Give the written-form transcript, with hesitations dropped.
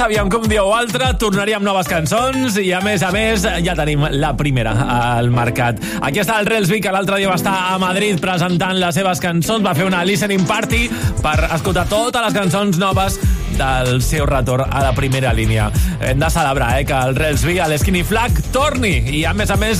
sabíem que un dia o altre tornaríem noves cançons i, a més, ja tenim la primera al mercat. Aquí està el Relsby, que l'altre dia va estar a Madrid presentant les seves cançons, va fer una listening party per escoltar totes les cançons noves del seu retorn a la primera línia. Hem de celebrar que el Relsby, a l'Skinny Flag, torni i, a més,